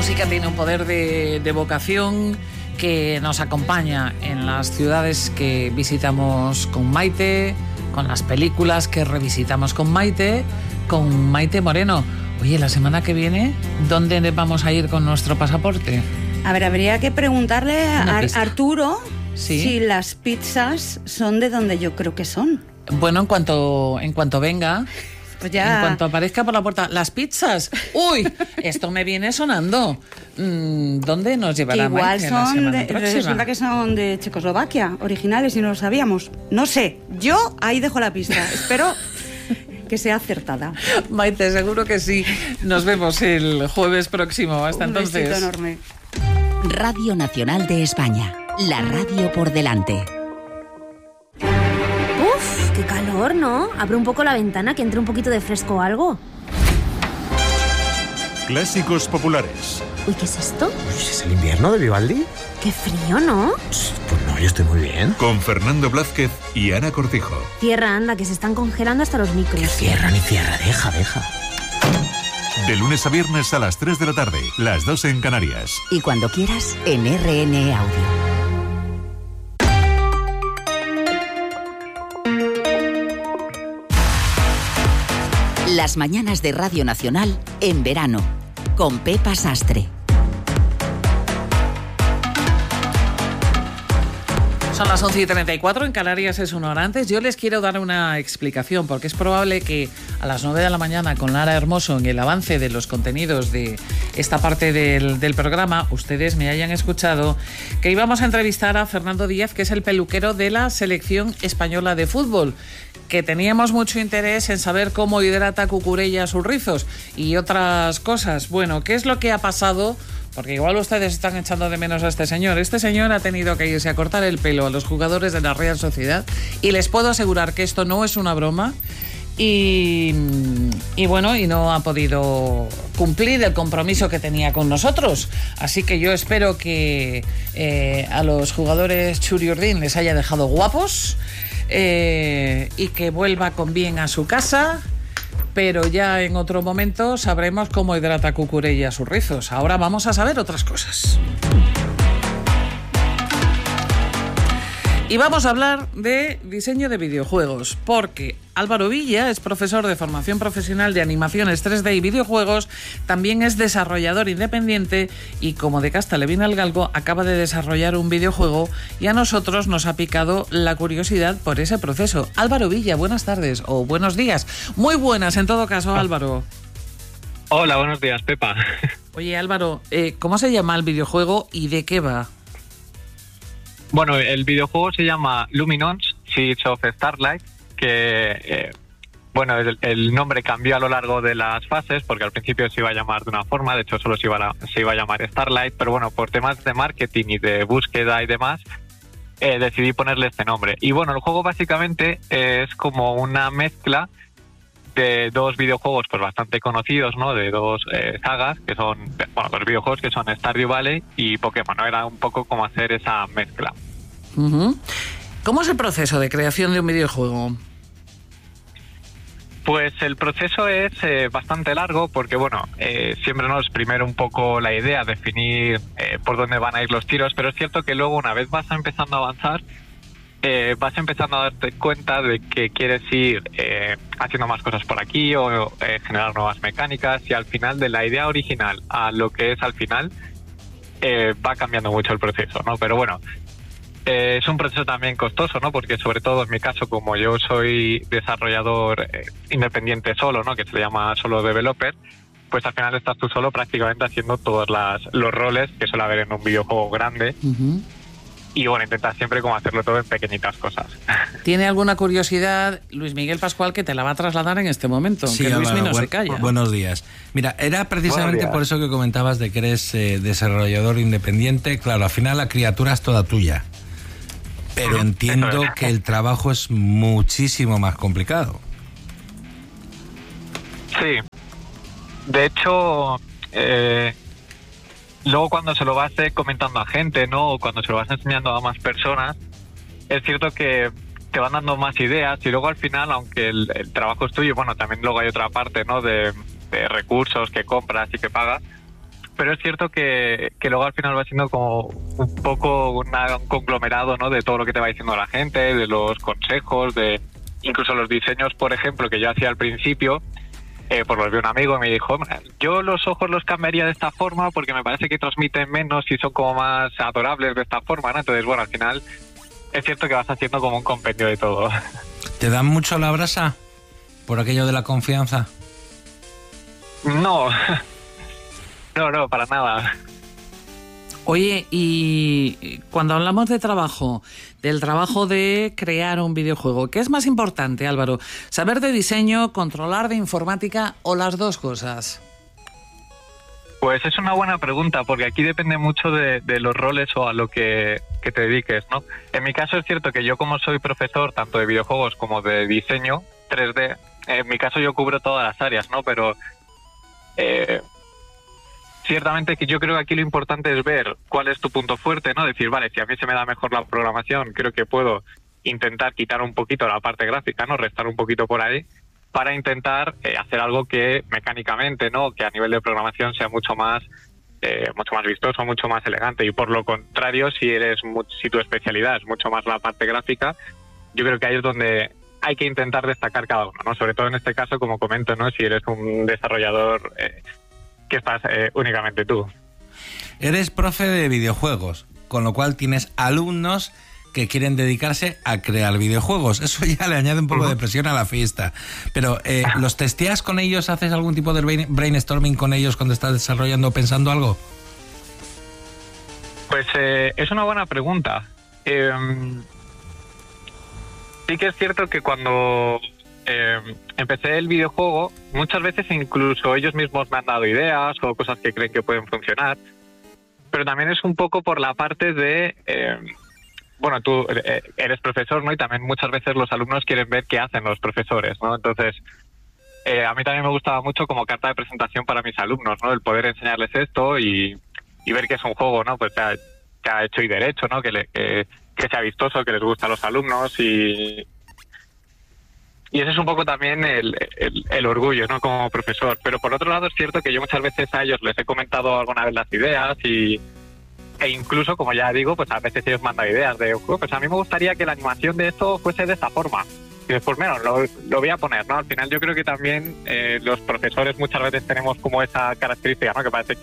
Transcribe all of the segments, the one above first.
música tiene un poder de evocación que nos acompaña en las ciudades que visitamos con Maite, con las películas que revisitamos con Maite Moreno. Oye, la semana que viene, ¿dónde vamos a ir con nuestro pasaporte? A ver, habría que preguntarle a Arturo si las pizzas son de donde yo creo que son. Bueno, en cuanto venga... Pues ya... En cuanto aparezca por la puerta, las pizzas. ¡Uy! Esto me viene sonando. ¿Dónde nos llevará igual Maite la semana próxima? Resulta que son de Checoslovaquia, originales, y no lo sabíamos. No sé, yo ahí dejo la pista. Espero que sea acertada. Maite, seguro que sí. Nos vemos el jueves próximo. Hasta entonces. Un besito enorme. Radio Nacional de España. La radio por delante. ¡Qué calor!, ¿no? Abre un poco la ventana, que entre un poquito de fresco o algo. Clásicos populares. Uy, ¿qué es esto? Uy, ¿es el invierno de Vivaldi? ¡Qué frío!, ¿no? Pues no, yo estoy muy bien. Con Fernando Blázquez y Ana Cortijo. Cierra, anda, que se están congelando hasta los micros. Que cierra ni cierra, deja. De lunes a viernes a las 3 de la tarde, las 2 en Canarias. Y cuando quieras, en RN Audio. Las mañanas de Radio Nacional en verano, con Pepa Sastre. Son las 11:34, en Canarias es una hora antes. Yo les quiero dar una explicación, porque es probable que a las 9 de la mañana, con Lara Hermoso, en el avance de los contenidos de esta parte del programa, ustedes me hayan escuchado que íbamos a entrevistar a Fernando Díaz, que es el peluquero de la selección española de fútbol, que teníamos mucho interés en saber cómo hidrata Cucurella sus rizos y otras cosas. Bueno, ¿qué es lo que ha pasado? Porque igual ustedes están echando de menos a este señor. Este señor ha tenido que irse a cortar el pelo a los jugadores de la Real Sociedad y les puedo asegurar que esto no es una broma. Y bueno, y no ha podido cumplir el compromiso que tenía con nosotros. Así que yo espero que a los jugadores Churi Urdin les haya dejado guapos y que vuelva con bien a su casa. Pero ya en otro momento sabremos cómo hidrata Cucurella sus rizos. Ahora vamos a saber otras cosas. Y vamos a hablar de diseño de videojuegos, porque Álvaro Villa es profesor de formación profesional de animaciones 3D y videojuegos, también es desarrollador independiente y, como de casta le viene al galgo, acaba de desarrollar un videojuego y a nosotros nos ha picado la curiosidad por ese proceso. Álvaro Villa, buenas tardes o buenos días. Muy buenas en todo caso, Álvaro. Hola, buenos días, Pepa. Oye, Álvaro, ¿cómo se llama el videojuego y de qué va? Bueno, el videojuego se llama Luminance Seeds of Starlight, que el nombre cambió a lo largo de las fases, porque al principio se iba a llamar de una forma, de hecho solo se iba a llamar Starlight, pero bueno, por temas de marketing y de búsqueda y demás, decidí ponerle este nombre. Y bueno, el juego básicamente es como una mezcla de dos videojuegos pues bastante conocidos, ¿no? De dos sagas, que son, bueno, dos videojuegos que son Stardew Valley y Pokémon, ¿no? Era un poco como hacer esa mezcla. Uh-huh. ¿Cómo es el proceso de creación de un videojuego? Pues el proceso es bastante largo porque, bueno, siempre nos primero un poco la idea, definir por dónde van a ir los tiros, pero es cierto que luego una vez vas empezando a avanzar, vas empezando a darte cuenta de que quieres ir haciendo más cosas por aquí o generar nuevas mecánicas, y al final, de la idea original a lo que es al final, va cambiando mucho el proceso, ¿no? Pero bueno, es un proceso también costoso, ¿no? Porque sobre todo en mi caso, como yo soy desarrollador independiente solo, ¿no? Que se le llama solo developer, pues al final estás tú solo prácticamente haciendo todos los roles que suele haber en un videojuego grande. Uh-huh. Y bueno, intentas siempre como hacerlo todo en pequeñitas cosas. ¿Tiene alguna curiosidad Luis Miguel Pascual que te la va a trasladar en este momento? Sí, aunque Luismi no se calla. Buenos días. Mira, era precisamente por eso que comentabas de que eres desarrollador independiente. Claro, al final la criatura es toda tuya. Pero entiendo que el trabajo es muchísimo más complicado. Sí. De hecho, luego cuando se lo vas comentando a gente, ¿no? O cuando se lo vas enseñando a más personas, es cierto que te van dando más ideas y luego al final, aunque el trabajo es tuyo, bueno, también luego hay otra parte, ¿no? De recursos que compras y que pagas, pero es cierto que luego al final va siendo como un poco un conglomerado, ¿no? De todo lo que te va diciendo la gente, de los consejos, de incluso los diseños, por ejemplo, que yo hacía al principio, pues los vi un amigo y me dijo, yo los ojos los cambiaría de esta forma porque me parece que transmiten menos y son como más adorables de esta forma, ¿no? Entonces, bueno, al final es cierto que vas haciendo como un compendio de todo. ¿Te dan mucho la brasa por aquello de la confianza? No, no, para nada. Oye, y cuando hablamos de trabajo, del trabajo de crear un videojuego, ¿qué es más importante, Álvaro? ¿Saber de diseño, controlar de informática o las dos cosas? Pues es una buena pregunta, porque aquí depende mucho de los roles o a lo que te dediques, ¿no? En mi caso es cierto que yo, como soy profesor tanto de videojuegos como de diseño 3D, en mi caso yo cubro todas las áreas, ¿no? Pero ciertamente que yo creo que aquí lo importante es ver cuál es tu punto fuerte, ¿no? Decir, vale, si a mí se me da mejor la programación, creo que puedo intentar quitar un poquito la parte gráfica, ¿no? Restar un poquito por ahí para intentar hacer algo que mecánicamente, ¿no? Que a nivel de programación sea mucho más vistoso, mucho más elegante. Y por lo contrario, si tu especialidad es mucho más la parte gráfica, yo creo que ahí es donde hay que intentar destacar cada uno, ¿no? Sobre todo en este caso, como comento, ¿no? Si eres un desarrollador que estás únicamente tú. Eres profe de videojuegos, con lo cual tienes alumnos que quieren dedicarse a crear videojuegos. Eso ya le añade un poco de presión a la fiesta. Pero, ¿los testeas con ellos? ¿Haces algún tipo de brainstorming con ellos cuando estás desarrollando o pensando algo? Pues es una buena pregunta. Sí que es cierto que cuando empecé el videojuego, muchas veces incluso ellos mismos me han dado ideas o cosas que creen que pueden funcionar, pero también es un poco por la parte de, bueno, tú eres profesor, ¿no? Y también muchas veces los alumnos quieren ver qué hacen los profesores, ¿no? Entonces, a mí también me gustaba mucho como carta de presentación para mis alumnos, ¿no? El poder enseñarles esto y ver que es un juego, ¿no? Pues que ha hecho y derecho, ¿no? Que sea vistoso, que les gusta a los alumnos y ese es un poco también el orgullo, ¿no? Como profesor. Pero por otro lado es cierto que yo muchas veces a ellos les he comentado alguna vez las ideas e incluso, como ya digo, pues a veces ellos mandan ideas de, pues a mí me gustaría que la animación de esto fuese de esta forma. Y después, menos, lo voy a poner, ¿no? Al final yo creo que también los profesores muchas veces tenemos como esa característica, ¿no? Que parece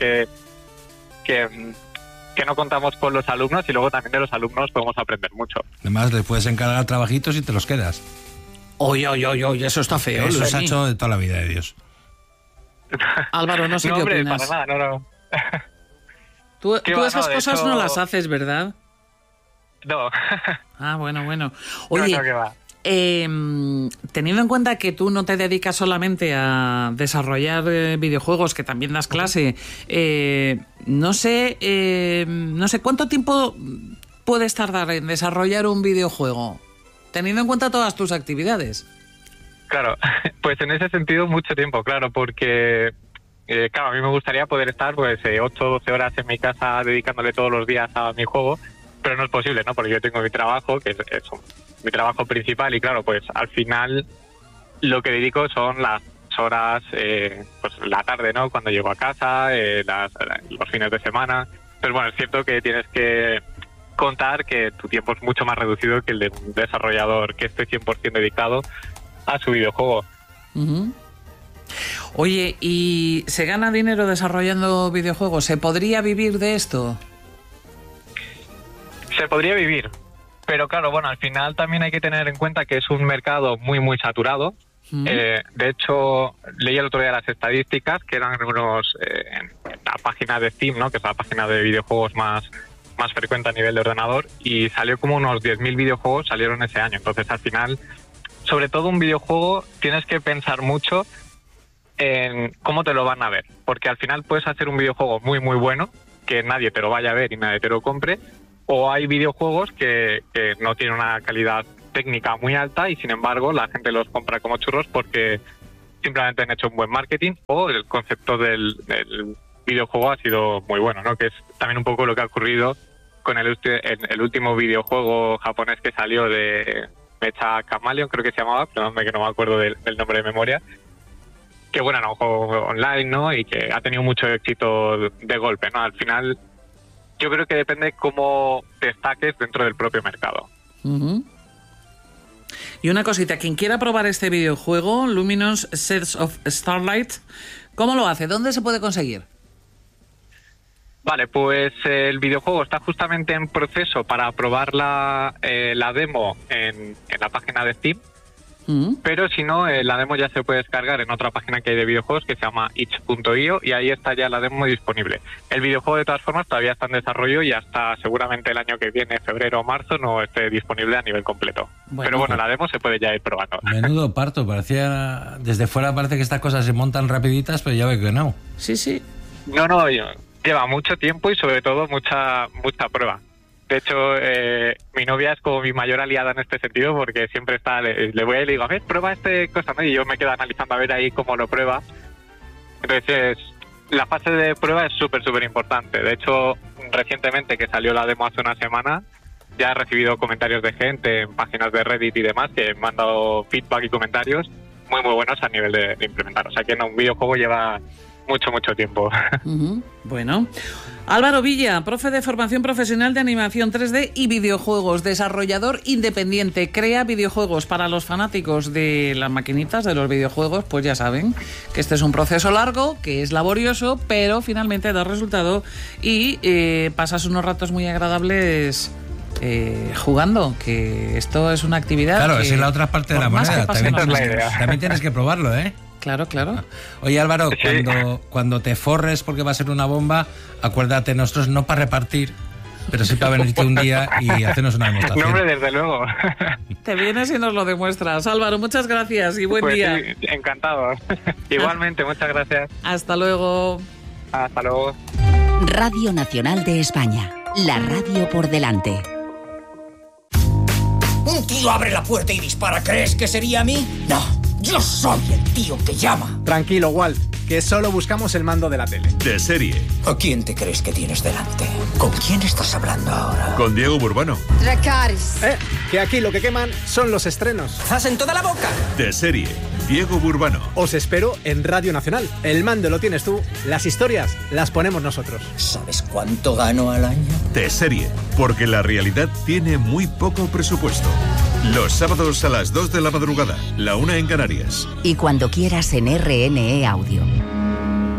que no contamos con los alumnos y luego también de los alumnos podemos aprender mucho. Además, les puedes encargar trabajitos y te los quedas. Oye, eso está feo. Eso se ha hecho de toda la vida de Dios. Álvaro, no sé no, qué hombre, opinas. Para nada, no. Tú esas cosas hecho no las haces, ¿verdad? No. Ah, bueno. Oye, no, ¿qué va? Teniendo en cuenta que tú no te dedicas solamente a desarrollar videojuegos, que también das clase, no sé cuánto tiempo puedes tardar en desarrollar un videojuego, teniendo en cuenta todas tus actividades. Claro, pues en ese sentido mucho tiempo, claro, porque claro, a mí me gustaría poder estar pues 8 o 12 horas en mi casa dedicándole todos los días a mi juego, pero no es posible, ¿no? Porque yo tengo mi trabajo, que es mi trabajo principal, y claro, pues al final lo que dedico son las horas, pues la tarde, ¿no? Cuando llego a casa, los fines de semana. Pero bueno, es cierto que tienes que contar que tu tiempo es mucho más reducido que el de un desarrollador que esté 100% dedicado a su videojuego. Uh-huh. Oye, ¿y se gana dinero desarrollando videojuegos? ¿Se podría vivir de esto? Se podría vivir, pero claro, bueno, al final también hay que tener en cuenta que es un mercado muy, muy saturado. De hecho, leí el otro día las estadísticas, que eran unos en la página de Steam, ¿no? Que es la página de videojuegos más frecuente a nivel de ordenador, y salió como unos 10.000 videojuegos salieron ese año. Entonces, al final, sobre todo un videojuego, tienes que pensar mucho en cómo te lo van a ver, porque al final puedes hacer un videojuego muy, muy bueno, que nadie te lo vaya a ver y nadie te lo compre, o hay videojuegos que no tienen una calidad técnica muy alta y sin embargo la gente los compra como churros porque simplemente han hecho un buen marketing o el concepto del videojuego ha sido muy bueno, ¿no? Que es también un poco lo que ha ocurrido con el último videojuego japonés que salió de Mecha Chameleon, creo que se llamaba, pero que no me acuerdo del nombre de memoria, que bueno, era un juego online, ¿no? Y que ha tenido mucho éxito de golpe, ¿no? Al final, yo creo que depende cómo destaques dentro del propio mercado. Uh-huh. Y una cosita, quien quiera probar este videojuego, Luminous Sets of Starlight, ¿cómo lo hace? ¿Dónde se puede conseguir? Vale, pues el videojuego está justamente en proceso para probar la demo en la página de Steam, pero si no, la demo ya se puede descargar en otra página que hay de videojuegos que se llama itch.io y ahí está ya la demo disponible. El videojuego de todas formas todavía está en desarrollo y hasta seguramente el año que viene, febrero o marzo, no esté disponible a nivel completo. Pero bueno, la demo se puede ya ir probando. Menudo parto, parecía, desde fuera parece que estas cosas se montan rapiditas, pero ya veo que no. Sí, sí. No, lleva mucho tiempo y sobre todo mucha prueba. De hecho, mi novia es como mi mayor aliada en este sentido porque siempre está, le voy y le digo, a ver, prueba este cosa, ¿no? Y yo me quedo analizando a ver ahí cómo lo prueba. Entonces, la fase de prueba es súper importante. De hecho, recientemente que salió la demo hace una semana, ya he recibido comentarios de gente en páginas de Reddit y demás que me han dado feedback y comentarios muy buenos a nivel de implementar. O sea que un videojuego lleva mucho tiempo. Uh-huh. Bueno, Álvaro Villa, profe de formación profesional de animación 3D y videojuegos, desarrollador independiente, crea videojuegos para los fanáticos de las maquinitas, de los videojuegos, pues ya saben que este es un proceso largo, que es laborioso, pero finalmente da resultado y pasas unos ratos muy agradables jugando, que esto es una actividad. Claro, que, esa es la otra parte de la moneda. También tienes que probarlo, ¿eh? Claro. Oye, Álvaro, cuando te forres porque va a ser una bomba, acuérdate, nosotros no para repartir, pero sí para venirte un día y hacernos una demostración. No, hombre, desde luego. Te vienes y nos lo demuestras. Álvaro, muchas gracias y buen día. Sí, encantado. Igualmente, muchas gracias. Hasta luego. Hasta luego. Radio Nacional de España, la radio por delante. Un tío abre la puerta y dispara. ¿Crees que sería a mí? No. Yo soy el tío que llama. Tranquilo, Walt, que solo buscamos el mando de la tele. De serie. ¿A quién te crees que tienes delante? ¿Con quién estás hablando ahora? Con Diego Burbano. Dracarys. Que aquí lo que queman son los estrenos. ¡Zas en toda la boca! De serie. Diego Burbano. Os espero en Radio Nacional. El mando lo tienes tú, las historias las ponemos nosotros. ¿Sabes cuánto gano al año? De serie, porque la realidad tiene muy poco presupuesto. Los sábados a las 2 de la madrugada, la 1 en Canarias. Y cuando quieras en RNE Audio.